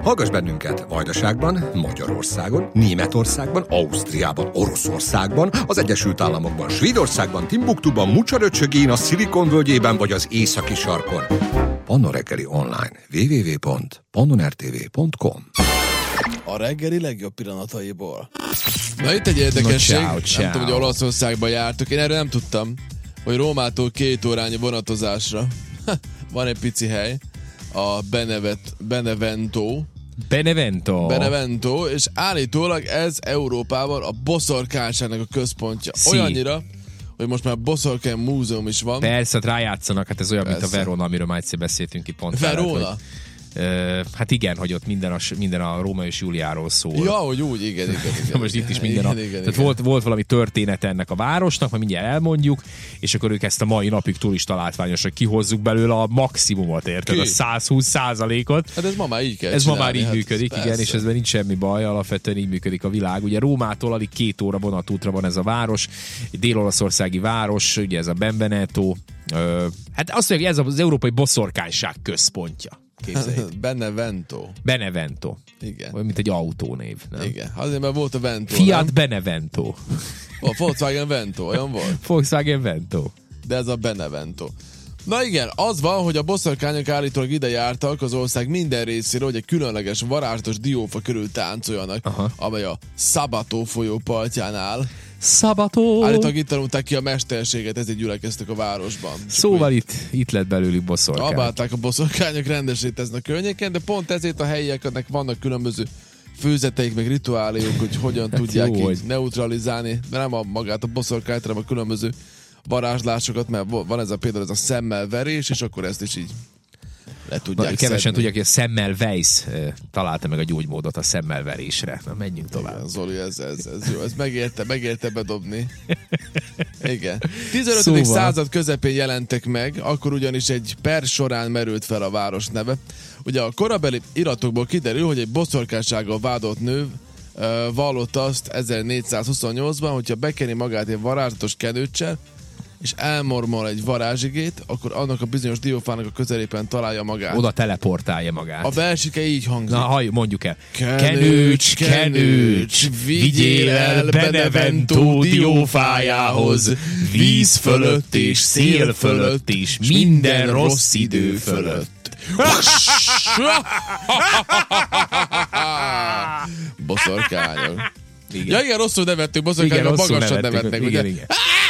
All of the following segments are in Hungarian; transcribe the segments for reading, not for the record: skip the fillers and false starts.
Hallgass bennünket Vajdaságban, Magyarországon, Németországban, Ausztriában, Oroszországban, az Egyesült Államokban, Svédországban, Timbuktuban, Mucsaröcsögén, a Szilikon völgyében vagy az északi sarkon. Pannon Reggeli online. www.pannonrtv.com. A reggeli legjobb pillanataiból. Na itt egy érdekesség, nem tudom, hogy Olaszországban jártok, én erről nem tudtam, hogy Rómától 2 órányi vonatozásra van egy pici hely, a Benevento, és állítólag ez Európában a boszorkányságnak a központja. Olyannyira, hogy most már boszorkány múzeum is van. Persze, rájátszanak, hát ez olyan, mint a Verona, amiről már egyszer beszéltünk ki pont. Verona? Hát igen, hogy ott minden a Róma és Júliáról szól. Ja, hogy úgy, igen. Most itt is minden tehát volt valami története ennek a városnak, majd mindjárt elmondjuk, és akkor ők ezt a mai napig turista látványosra kihozzuk belőle a maximumot, érted? A 120%-ot. Hát ez ma már így kell Ez csinálni, ma már így működik, persze. igen, és ezben nincs semmi baj, alapvetően így működik a világ. Ugye Rómától alig 2 óra vonatútra van ez a város, egy dél-olaszországi város, ugye ez a Benveneto. Hát azt mondja, hogy ez az európai boszorkányság központja. Benevento. Igen. Olyan, mint egy autónév, nem? Igen. Azért, mert volt a Vento, Fiat nem? Benevento. A Volkswagen Vento, olyan volt? Volkswagen Vento. De ez a Benevento. Na igen, az van, hogy a boszorkányok állítólag ide jártak az ország minden részéről, hogy egy különleges varázslatos diófa körül táncoljanak, amely a Sabato folyó partján áll. Sabato! Állítólag itt tanulták ki a mesterséget, ezért gyülekeztek a városban. Szóval itt lett belőlük boszorkány. Abálták a boszorkányok, rendesét ezen a környéken, de pont ezért a helyieknek vannak különböző főzeteik, meg rituáléjuk, hogy hogyan tudják így neutralizálni, de nem magát a boszorkányt, hanem a különböző varázslásokat, mert van ez például ez a szemmel verés, és akkor ezt is így le tudják kevesen szedni. tudják, hogy a szemmel Weiss találta meg a gyógymódot a szemmel verésre. Na, menjünk tovább. Igen, Zoli, ez jó, ez megérte bedobni. Igen. 15. Szóval. Század közepén jelentek meg, akkor ugyanis egy per során merült fel a város neve. Ugye a korabeli iratokból kiderül, hogy egy boszorkánysággal vádolt nő vallotta azt 1428-ban, hogyha bekeni magát egy varázslatos kenőccsel, és elmormol egy varázsigét, akkor annak a bizonyos diófának a közelében találja magát. Oda teleportálja magát. A versike így hangzik. Na, mondjuk el. Kenőcs, vigyél el Benevento diófájához, víz fölött és szél fölött, és minden rossz idő fölött. Boszorkányok. Igen. Ja, igen, rosszul nevettünk, boszorkányok, magasat nevetnek, ugye? Igen.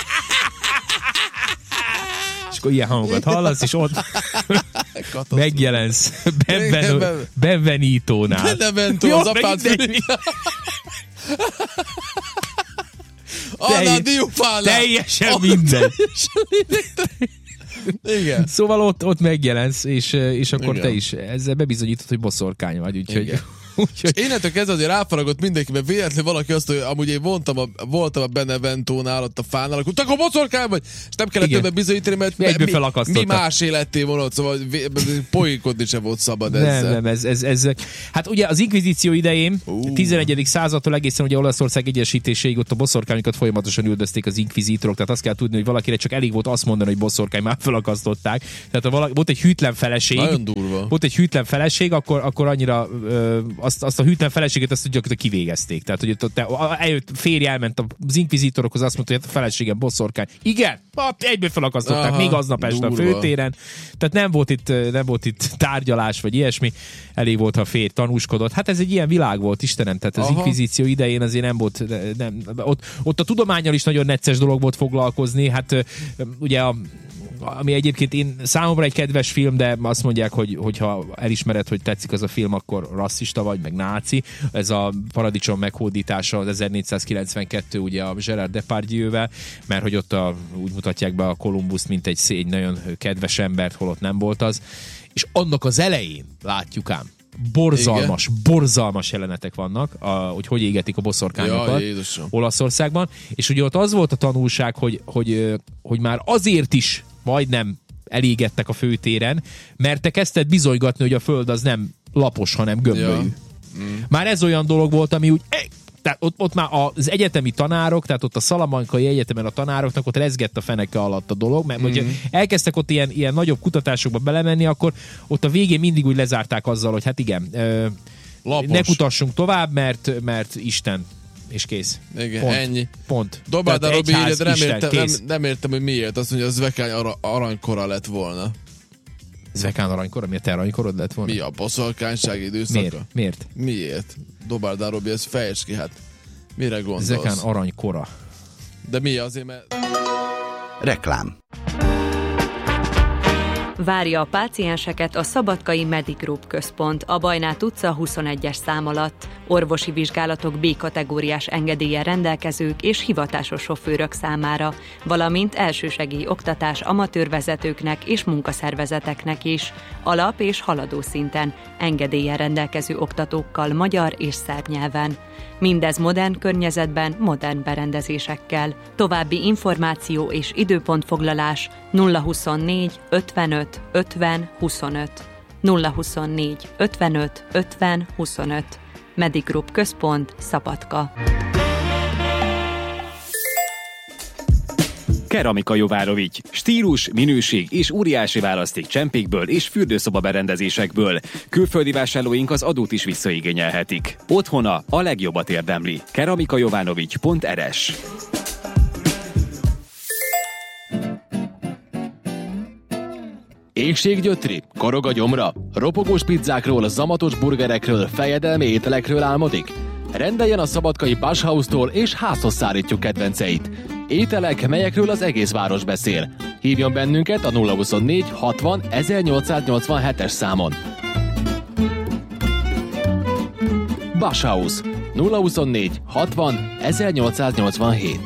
És akkor ilyen hangokat hallasz, és ott megjelensz Benvenito-nál. Benevento, az apád fülé. Anna diófánál. Teljesen minden. Igen. Szóval ott megjelensz, és akkor igen. te is ezzel bebizonyítod, hogy boszorkány vagy, úgyhogy... Innentől kezdve azért ráfaragott mindenki, mert véletlenül valaki azt, hogy amúgy én voltam a Beneventónál, ott a fánál, akkor akkor boszorkány vagy, és nem kellett többet bizonyítani, mert mi más életté vonott, szóval poénkodni sem volt szabad ezzel. Nem, ez hát ugye az inkvizíció idején, 11. századtól egészen ugye Olaszország egyesítéséig ott a boszorkányokat folyamatosan üldözték az inkvizítorok, tehát azt kell tudni, hogy valakire csak elég volt azt mondani, hogy boszorkány, már felakasztották. Tehát volt egy hűtlen feleség. Nagyon durva. Volt egy hűtlen feleség, akkor annyira azt a hűtlen feleséget azt gyakorlatilag kivégezték. Tehát, hogy eljött férj, elment az inkvizítorokhoz, azt mondta, hogy a feleségem boszorkány. Igen, egyből felakasztották, még aznap este a főtéren. Tehát nem volt itt tárgyalás, vagy ilyesmi. Elég volt, ha a férj tanúskodott. Hát ez egy ilyen világ volt, Istenem, tehát az inkvizíció idején azért nem volt, ott a tudománnyal is nagyon necces dolog volt foglalkozni. Hát ugye ami egyébként számomra egy kedves film, de azt mondják, hogy ha elismered, hogy tetszik az a film, akkor rasszista vagy, meg náci. Ez a Paradicsom meghódítása az 1492, ugye a Gerard Depardieu-vel, mert hogy ott úgy mutatják be a Columbust, mint egy nagyon kedves embert, holott nem volt az. És annak az elején látjuk borzalmas jelenetek vannak, hogy égetik a boszorkányokat Olaszországban, és ugye ott az volt a tanulság, hogy már azért is majdnem elégettek a főtéren, mert te kezdted bizonygatni, hogy a föld az nem lapos, hanem gömbölyű. Már ez olyan dolog volt, ami úgy... Tehát ott már az egyetemi tanárok, tehát ott a Salamankai Egyetemen a tanároknak ott rezgett a feneke alatt a dolog, mert hogyha elkezdtek ott ilyen nagyobb kutatásokba belemenni, akkor ott a végén mindig úgy lezárták azzal, hogy hát igen, Lapos. Ne kutassunk tovább, mert Isten. És kész. Igen, pont. ennyi. Pont. Dobálda Robi írja, de nem értem, hogy miért. Azt mondja, a Zvekány aranykora lett volna. Zvekán aranykora? Miért te aranykorod lett volna? Mi a boszorkányság időszaka? Miért? Dobálda Robi, ez fejtsd ki, hát mire gondolsz? Zvekán aranykora. De mi azért, mert... Reklám. Várja a pácienseket a Szabadkai Medigroup központ, a Bajnát utca 21-es szám alatt. Orvosi vizsgálatok B-kategóriás engedéllyel rendelkezők és hivatásos sofőrök számára, valamint elsősegély oktatás amatőrvezetőknek és munkaszervezeteknek is, alap- és haladó szinten, engedéllyel rendelkező oktatókkal magyar és szerb nyelven. Mindez modern környezetben, modern berendezésekkel. További információ és időpontfoglalás 024 55 50 25. 024 55 50 25. Medigroup központ, Szabadka. Keramika Jovárovics. Stílus, minőség és óriási választék csempékből és fürdőszoba berendezésekből. Külföldi vásárlóink az adót is visszaigényelhetik. Otthona a legjobbat érdemli. keramikajovanovics.rs. Éhséggyötri? Korog a gyomra? Ropogós pizzákról, zamatos burgerekről, fejedelmi ételekről álmodik? Rendeljen a szabadkai Bauhaustól és házhoz szállítjuk kedvenceit. Ételek, melyekről az egész város beszél. Hívjon bennünket a 024 60 1887-es számon. Bauhaus 024 60 1887.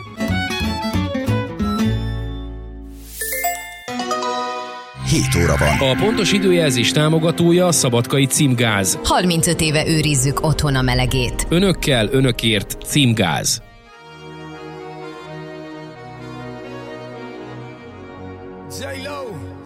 Óra van. A pontos időjelzés támogatója a Szabadkai Címgáz. 35 éve őrizzük otthon a melegét. Önökkel, önökért Címgáz. J-Lo,